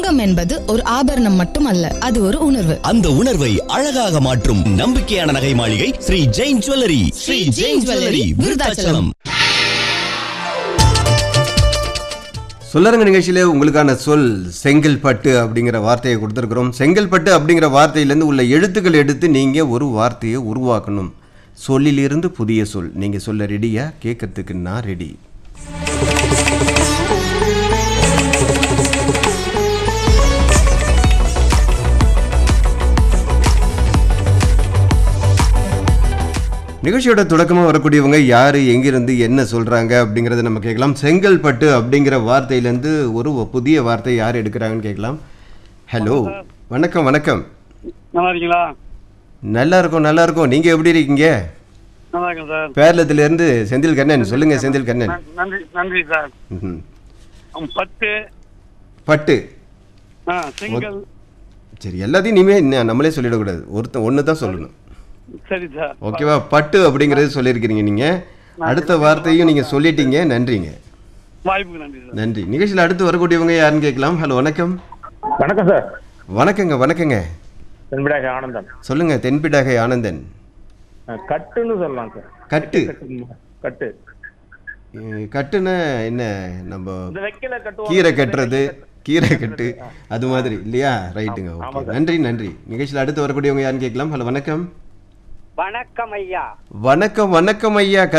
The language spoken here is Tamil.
தங்கம் என்பது ஒரு ஆபரணம் மட்டுமல்ல, அது ஒரு உணர்வு. அந்த உணர்வை அழகாக மாற்றும் நம்பிக்கையான நகை மாளிகை ஸ்ரீ ஜெயின் ஜுவல்லரி. ஸ்ரீ ஜெயின் ஜுவல்லரி, விருதாச்சலம். சொல்லரங்க நிகழ்ச்சியிலே உங்களுக்கான சொல் செங்கல்பட்டு அப்படிங்கிற வார்த்தையை கொடுத்துருக்குறோம். செங்கல்பட்டு அப்படிங்கிற வார்த்தையிலேருந்து உள்ள எழுத்துக்கள் எடுத்து நீங்கள் ஒரு வார்த்தையை உருவாக்கணும். சொல்லிலிருந்து புதிய சொல். நீங்கள் சொல்ல ரெடியா? கேட்கறதுக்கு நான் ரெடி. நிகழ்ச்சியோட தொடக்கமாக வரக்கூடியவங்க யார், எங்கிருந்து என்ன சொல்கிறாங்க அப்படிங்கிறத நம்ம கேட்கலாம். செங்கல்பட்டு அப்படிங்கிற வார்த்தையிலேருந்து ஒரு புதிய வார்த்தை யார் எடுக்கிறாங்கன்னு கேட்கலாம். ஹலோ, வணக்கம். வணக்கம். நல்லா இருக்கீங்களா? நல்லா இருக்கும், நல்லா இருக்கும். நீங்கள் எப்படி இருக்கீங்க? நல்லா இருக்கேன் சார். பேரளத்திலேருந்து செந்தில் கண்ணன். சொல்லுங்கள் செந்தில் கண்ணன். நன்றி நன்றி சார். பட்டு. பட்டு. செங்கல். சரி, எல்லாத்தையும் இனிமேல் நம்மளே சொல்லிடக்கூடாது. ஒன்று தான் சொல்லணும். சரி சார். ஓகேவா? பட்டு அப்படிங்கிறது சொல்லியிருக்கிறீங்க நீங்கள். அடுத்த வார்த்தையும் நீங்கள் சொல்லிட்டீங்க. நன்றிங்க. வாய்ப்புக்கு நன்றி சார். நன்றி. நிகழ்ச்சியில் அடுத்து வரக்கூடியவங்க யாருன்னு கேட்கலாம். ஹலோ, வணக்கம். வணக்கம் சார். வணக்கங்க. வணக்கங்க. தென்பிடாகை ஆனந்தன். சொல்லுங்க. தென்பிடாகை ஆனந்தன். கட்டுன்னு சொல்லலாம் சார். கட்டு. கட்டு. கட்டுன்னா என்ன? நம்ம வைக்கல கட்டு, கீரை கட்டுறது, கீரை கட்டு அது மாதிரி இல்லையா? ரைட்டுங்க. ஓகே, நன்றி நன்றி. நிகழ்ச்சியில் அடுத்து வரக்கூடியவங்க யாருன்னு கேட்கலாம். ஹலோ, வணக்கம். வணக்கம் ஐயா. வணக்கம். வணக்கம் ஐயா.